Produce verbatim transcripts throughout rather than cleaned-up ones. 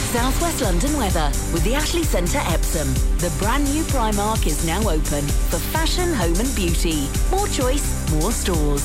South West London weather with the Ashley Centre Epsom. The brand new Primark is now open for fashion, home and beauty. More choice, more stores.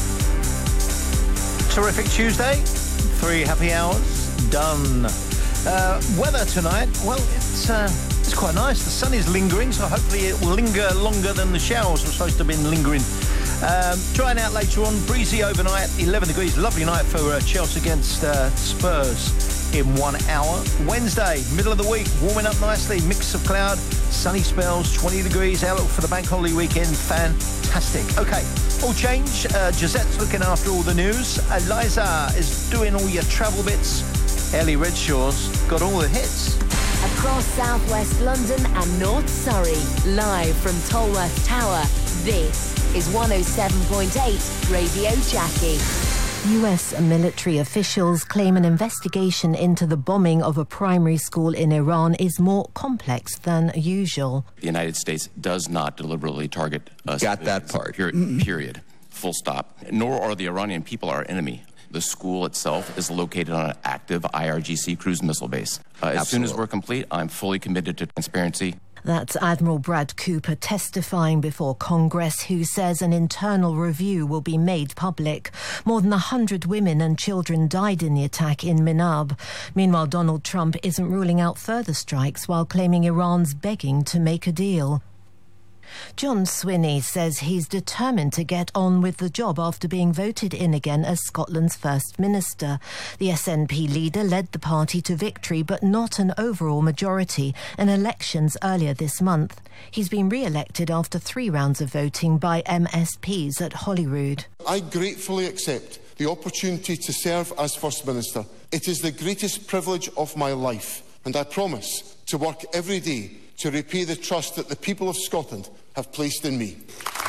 Terrific Tuesday. Three happy hours. Done. Uh, weather tonight, well, it's uh, it's quite nice. The sun is lingering, so hopefully it will linger longer than the showers were supposed to have been lingering. Um, drying out later on, breezy overnight, eleven degrees. Lovely night for uh, Chelsea against uh, Spurs in one hour. Wednesday, middle of the week, warming up nicely. Mix of cloud, sunny spells, twenty degrees. Outlook for the bank holiday weekend, fantastic. Okay, all change. Uh, Gisette's looking after all the news. Eliza is doing all your travel bits. Ellie Redshaw's got all the hits. Across southwest London and North Surrey, live from Tolworth Tower, this is one oh seven point eight Radio Jackie. U S military officials claim an investigation into the bombing of a primary school in Iran is more complex than usual. The United States does not deliberately target us. Got that part. Period. Period. Full stop. Nor are the Iranian people our enemy. The school itself is located on an active I R G C cruise missile base. Uh, as soon as we're complete, I'm fully committed to transparency. That's Admiral Brad Cooper testifying before Congress, who says an internal review will be made public. More than one hundred women and children died in the attack in Minab. Meanwhile, Donald Trump isn't ruling out further strikes while claiming Iran's begging to make a deal. John Swinney says he's determined to get on with the job after being voted in again as Scotland's First Minister. The S N P leader led the party to victory, but not an overall majority in elections earlier this month. He's been re-elected after three rounds of voting by M S Ps at Holyrood. I gratefully accept the opportunity to serve as First Minister. It is the greatest privilege of my life, and I promise to work every day to repay the trust that the people of Scotland have placed in me.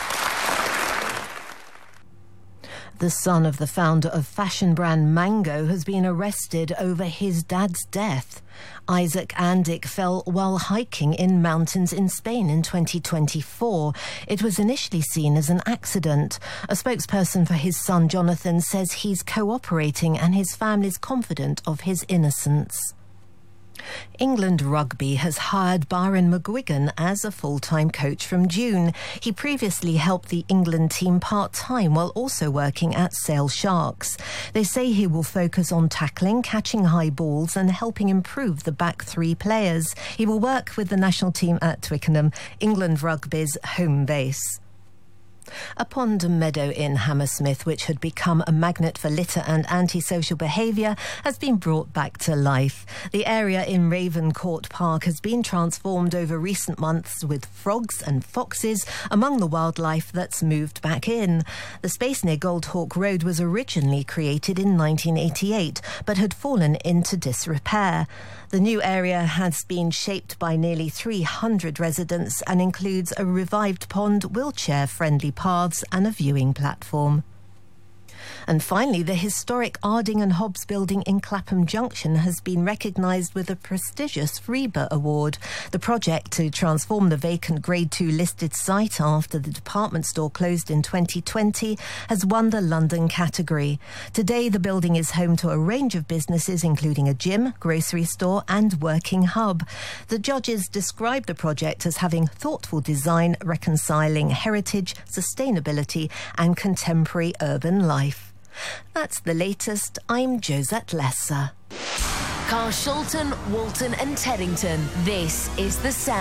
The son of the founder of fashion brand Mango has been arrested over his dad's death. Isaac Andic fell while hiking in mountains in Spain in twenty twenty-four. It was initially seen as an accident. A spokesperson for his son Jonathan says he's cooperating and his family's confident of his innocence. England Rugby has hired Byron McGuigan as a full-time coach from June. He previously helped the England team part-time while also working at Sale Sharks. They say he will focus on tackling, catching high balls and helping improve the back three players. He will work with the national team at Twickenham, England Rugby's home base. A pond meadow in Hammersmith, which had become a magnet for litter and antisocial behaviour, has been brought back to life. The area in Ravencourt Park has been transformed over recent months, with frogs and foxes among the wildlife that's moved back in. The space near Goldhawk Road was originally created in nineteen eighty-eight, but had fallen into disrepair. The new area has been shaped by nearly three hundred residents and includes a revived pond, wheelchair-friendly paths and a viewing platform. And finally, the historic Arding and Hobbs building in Clapham Junction has been recognised with a prestigious RIBA award. The project to transform the vacant Grade two listed site after the department store closed in twenty twenty has won the London category. Today, the building is home to a range of businesses, including a gym, grocery store and working hub. The judges described the project as having thoughtful design, reconciling heritage, sustainability and contemporary urban life. That's the latest. I'm Josette Lesser. Carshalton, Walton and Teddington. This is the sound.